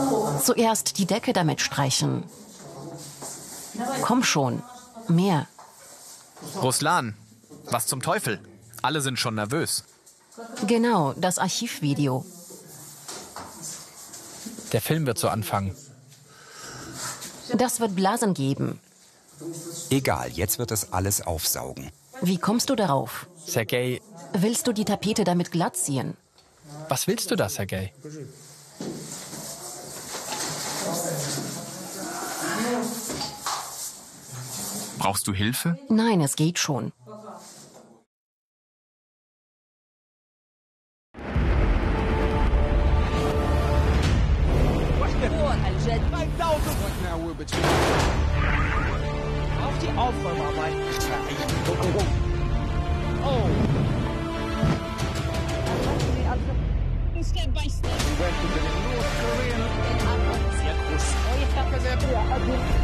Zuerst die Decke damit streichen. Komm schon, mehr. Ruslan, was zum Teufel? Alle sind schon nervös. Genau, das Archivvideo. Der Film wird so anfangen. Das wird Blasen geben. Egal, jetzt wird es alles aufsaugen. Wie kommst du darauf? Sergej, Willst du die Tapete damit glatt ziehen? was willst du da, Sergej? Brauchst du Hilfe? Nein, es geht schon. Auf die Aufräumarbeiten. Oh. Step by step. We went to the North Korean. Sehr groß.